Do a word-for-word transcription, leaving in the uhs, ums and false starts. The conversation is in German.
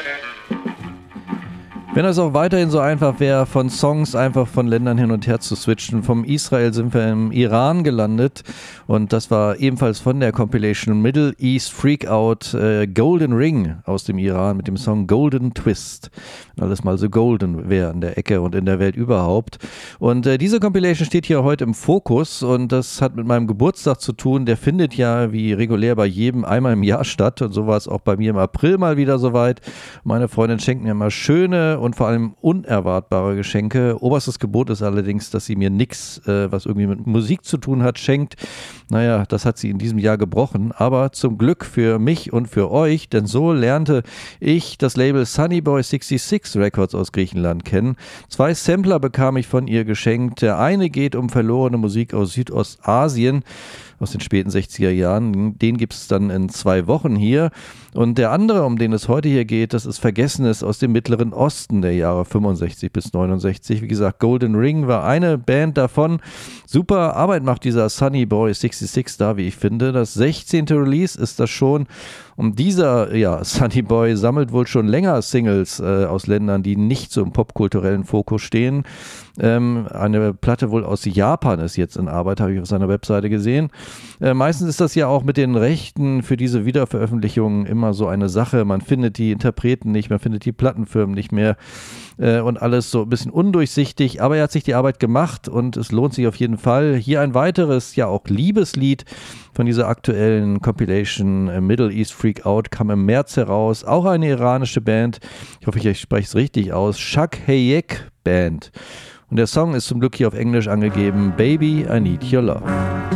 Wenn es auch weiterhin so einfach wäre, von Songs einfach von Ländern hin und her zu switchen. Vom Israel sind wir im Iran gelandet und das war ebenfalls von der Compilation Middle East Freakout äh, Golden Ring aus dem Iran mit dem Song Golden Twist. Wenn alles mal so golden wäre in der Ecke und in der Welt überhaupt. Und äh, diese Compilation steht hier heute im Fokus und das hat mit meinem Geburtstag zu tun. Der findet ja wie regulär bei jedem einmal im Jahr statt und so war es auch bei mir im April mal wieder soweit. Meine Freundin schenkt mir immer schöne und vor allem unerwartbare Geschenke. Oberstes Gebot ist allerdings, dass sie mir nichts, äh, was irgendwie mit Musik zu tun hat, schenkt. Naja, das hat sie in diesem Jahr gebrochen, aber zum Glück für mich und für euch, denn so lernte ich das Label Sunnyboy sechsundsechzig Records aus Griechenland kennen. Zwei Sampler bekam ich von ihr geschenkt. Der eine geht um verlorene Musik aus Südostasien, aus den späten sechziger Jahren. Den gibt es dann in zwei Wochen hier. Und der andere, um den es heute hier geht, das ist Vergessenes aus dem Mittleren Osten der Jahre fünfundsechzig bis neunundsechzig. Wie gesagt, Golden Ring war eine Band davon. Super Arbeit macht dieser Sunnyboy sechsundsechzig da, wie ich finde. Das sechzehnte Release ist das schon. Und dieser, ja, Sunnyboy sammelt wohl schon länger Singles äh, aus Ländern, die nicht so im popkulturellen Fokus stehen. Ähm, eine Platte wohl aus Japan ist jetzt in Arbeit, habe ich auf seiner Webseite gesehen. Äh, meistens ist das ja auch mit den Rechten für diese Wiederveröffentlichungen immer so eine Sache. Man findet die Interpreten nicht, man findet die Plattenfirmen nicht mehr äh, und alles so ein bisschen undurchsichtig. Aber er hat sich die Arbeit gemacht und es lohnt sich auf jeden Fall. Hier ein weiteres, ja auch Liebeslied von dieser aktuellen Compilation äh, Middle East Freakout kam im März heraus. Auch eine iranische Band. Ich hoffe, ich spreche es richtig aus. Shak Hayek Band. Und der Song ist zum Glück hier auf Englisch angegeben. Baby, I Need Your Love.